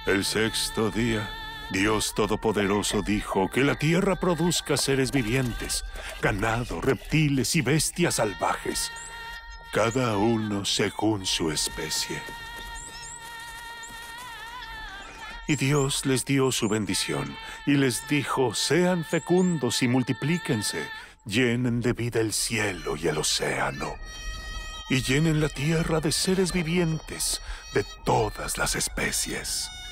El sexto día, Dios Todopoderoso dijo que la tierra produzca seres vivientes, ganado, reptiles y bestias salvajes, cada uno según su especie. Y Dios les dio su bendición y les dijo: sean fecundos y multiplíquense, llenen de vida el cielo y el océano, y llenen la tierra de seres vivientes de todas las especies.